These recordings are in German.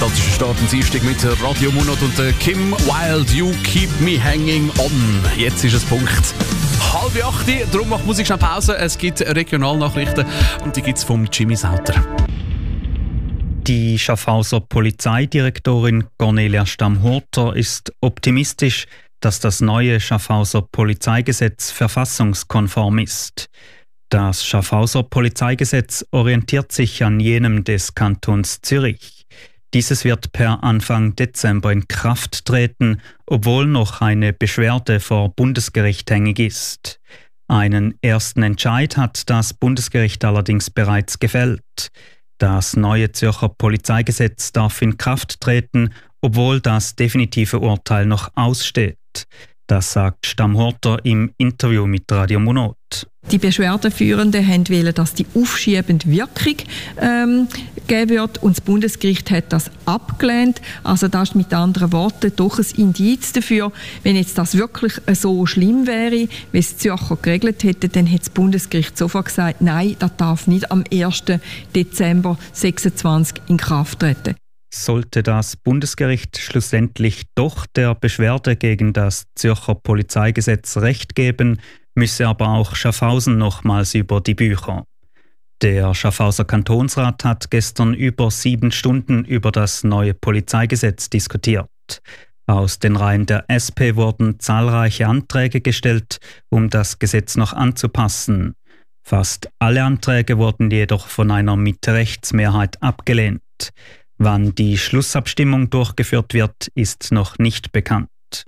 Das ist ein Start am Dienstag mit Radio Monat und Kim Wilde, You Keep Me Hanging On. Jetzt ist es Punkt 7:30, darum macht Musik schnell Pause. Es gibt Regionalnachrichten und die gibt es vom Jimmy Sauter. Die Schaffhauser Polizeidirektorin Cornelia Stamm-Hurter ist optimistisch, dass das neue Schaffhauser Polizeigesetz verfassungskonform ist. Das Schaffhauser Polizeigesetz orientiert sich an jenem des Kantons Zürich. Dieses wird per Anfang Dezember in Kraft treten, obwohl noch eine Beschwerde vor Bundesgericht hängig ist. Einen ersten Entscheid hat das Bundesgericht allerdings bereits gefällt. Das neue Zürcher Polizeigesetz darf in Kraft treten, obwohl das definitive Urteil noch aussteht. Das sagt Stamm-Hurter im Interview mit Radio Monat. Die Beschwerdeführenden wollten, dass die aufschiebende Wirkung gegeben wird und das Bundesgericht hat das abgelehnt. Also das ist mit anderen Worten doch ein Indiz dafür, wenn jetzt das wirklich so schlimm wäre, wie es Zürcher geregelt hätte, dann hätte das Bundesgericht sofort gesagt, nein, das darf nicht am 1. Dezember 2026 in Kraft treten. Sollte das Bundesgericht schlussendlich doch der Beschwerde gegen das Zürcher Polizeigesetz Recht geben, müsse aber auch Schaffhausen nochmals über die Bücher. Der Schaffhauser Kantonsrat hat gestern über 7 Stunden über das neue Polizeigesetz diskutiert. Aus den Reihen der SP wurden zahlreiche Anträge gestellt, um das Gesetz noch anzupassen. Fast alle Anträge wurden jedoch von einer Mitte-Rechts-Mehrheit abgelehnt. Wann die Schlussabstimmung durchgeführt wird, ist noch nicht bekannt.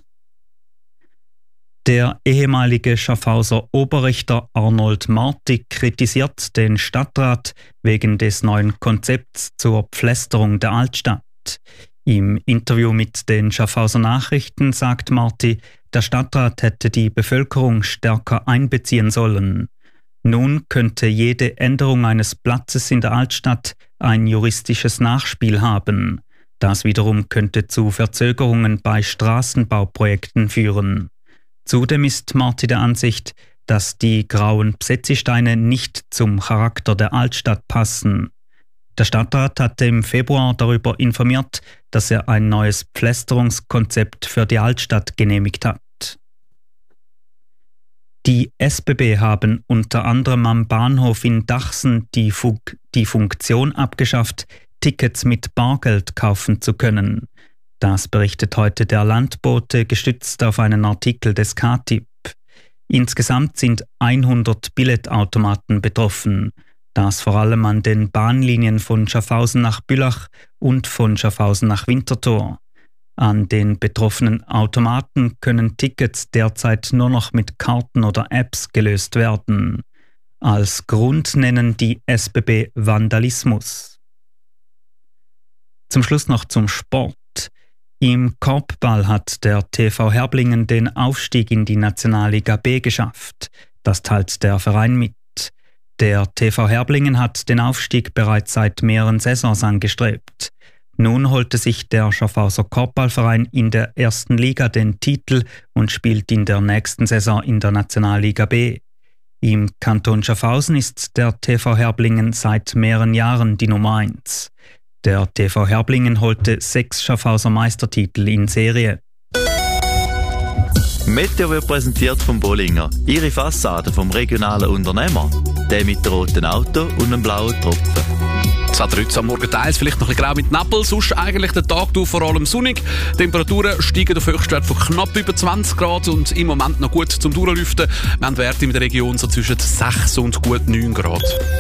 Der ehemalige Schaffhauser Oberrichter Arnold Marti kritisiert den Stadtrat wegen des neuen Konzepts zur Pflästerung der Altstadt. Im Interview mit den Schaffhauser Nachrichten sagt Marti, der Stadtrat hätte die Bevölkerung stärker einbeziehen sollen. Nun könnte jede Änderung eines Platzes in der Altstadt ein juristisches Nachspiel haben. Das wiederum könnte zu Verzögerungen bei Straßenbauprojekten führen. Zudem ist Marti der Ansicht, dass die grauen Psetzisteine nicht zum Charakter der Altstadt passen. Der Stadtrat hatte im Februar darüber informiert, dass er ein neues Pflästerungskonzept für die Altstadt genehmigt hat. Die SBB haben unter anderem am Bahnhof in Dachsen die Funktion abgeschafft, Tickets mit Bargeld kaufen zu können. Das berichtet heute der Landbote, gestützt auf einen Artikel des KTIP. Insgesamt sind 100 Billetautomaten betroffen, das vor allem an den Bahnlinien von Schaffhausen nach Bülach und von Schaffhausen nach Winterthur. An den betroffenen Automaten können Tickets derzeit nur noch mit Karten oder Apps gelöst werden. Als Grund nennen die SBB Vandalismus. Zum Schluss noch zum Sport. Im Korbball hat der TV Herblingen den Aufstieg in die Nationalliga B geschafft. Das teilt der Verein mit. Der TV Herblingen hat den Aufstieg bereits seit mehreren Saisons angestrebt. Nun holte sich der Schaffhauser Korbballverein in der 1. Liga den Titel und spielt in der nächsten Saison in der Nationalliga B. Im Kanton Schaffhausen ist der TV Herblingen seit mehreren Jahren die Nummer 1. Der TV Herblingen holte 6 Schaffhauser Meistertitel in Serie. Meteo wird präsentiert vom Bollinger. Ihre Fassade vom regionalen Unternehmer. Der mit dem roten Auto und einem blauen Tropfen. Das Wetter heute am Morgen teils vielleicht noch ein bisschen grau mit Nebel, sonst eigentlich der Tag vor allem sonnig. Die Temperaturen steigen auf Höchstwert von knapp über 20 Grad und im Moment noch gut zum Durchlüften. Wir haben Werte in der Region so zwischen 6 und gut 9 Grad.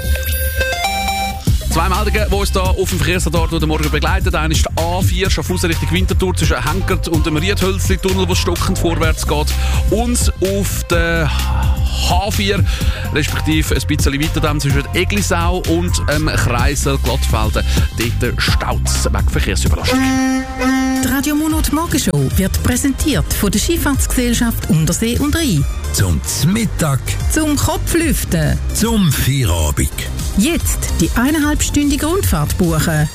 2 Meldungen, die uns hier auf dem Verkehrsradar heute Morgen begleiten. Eine ist die A4, Schaffhausen Richtung Winterthur, zwischen Henkert und dem Riedhölzli-Tunnel, wo stockend vorwärts geht. Und auf der H4, respektive ein bisschen weiter dann zwischen Eglisau und Kreisel Glattfelden. Dort staut es wegen Verkehrsüberlastung. Die Radio Monat Morgenshow wird präsentiert von der Schifffahrtsgesellschaft Untersee und Rhein. Zum Mittag. Zum Kopflüften. Zum Feierabend. Jetzt die 1,5-stündige Rundfahrt buchen.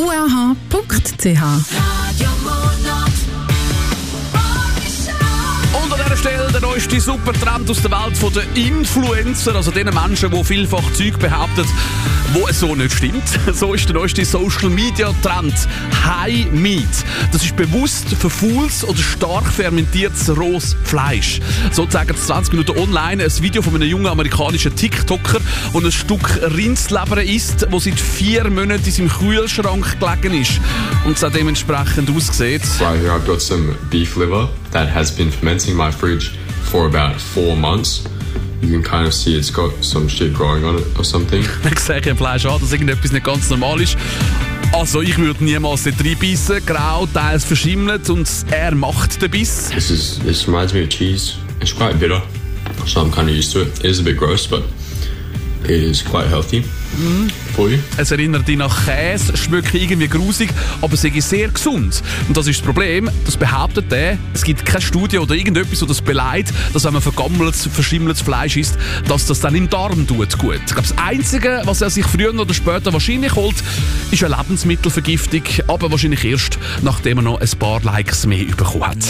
urh.ch. Und an dieser Stelle der neueste Supertrend aus der Welt der Influencer, also den Menschen, die vielfach Zeug behaupten, wo es so nicht stimmt. So ist der neueste Social-Media-Trend High Meat. Das ist bewusst verfaultes oder stark fermentiertes rohes Fleisch. So zeigen 20 Minuten online ein Video von einem jungen amerikanischen TikToker, der ein Stück Rindsleber isst, das seit 4 Monaten in seinem Kühlschrank gelegen ist und es auch dementsprechend aussieht. Right here I've got some beef liver that has been fermenting in my fridge for about 4 months. You can kind of see it's got some shit growing on it or something. Ich sehe im Fleisch an, dass irgendetwas nicht ganz normal ist. Also ich würde niemals dort reinbeissen, grau, teils verschimmelt und er macht den Biss. This reminds me of cheese. It's quite bitter, so I'm kind of used to it. It is a bit gross, but it is quite healthy for you. Es erinnert dich nach Käse, schmeckt irgendwie grusig, aber es ist sehr gesund. Und das ist das Problem, das behauptet er. Es gibt keine Studie oder irgendetwas, das beleidigt, dass wenn man vergammeltes, verschimmeltes Fleisch isst, dass das dann im Darm tut gut. Ich glaube, das Einzige, was er sich früher oder später wahrscheinlich holt, ist eine Lebensmittelvergiftung, aber wahrscheinlich erst, nachdem er noch ein paar Likes mehr bekommen hat.